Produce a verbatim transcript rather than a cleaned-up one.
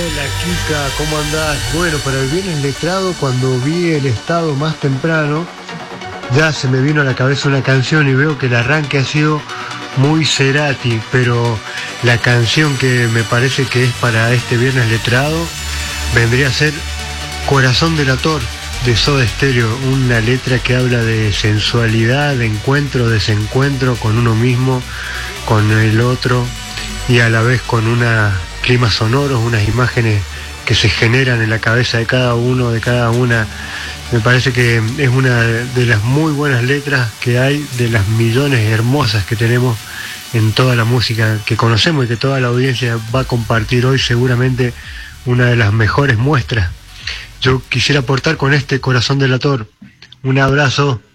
Hola Kika, ¿cómo andás? Bueno, para el Viernes Letrado, cuando vi el estado más temprano, ya se me vino a la cabeza una canción y veo que el arranque ha sido muy Cerati, pero la canción que me parece que es para este Viernes Letrado vendría a ser Corazón Delator de Soda Stereo, una letra que habla de sensualidad, de encuentro, desencuentro con uno mismo, con el otro y a la vez con unos climas sonoros, unas imágenes que se generan en la cabeza de cada uno, de cada una. Me parece que es una de las muy buenas letras que hay, de las millones hermosas que tenemos en toda la música que conocemos y que toda la audiencia va a compartir hoy, seguramente una de las mejores muestras. Yo quisiera aportar con este Corazón Delator. Un abrazo.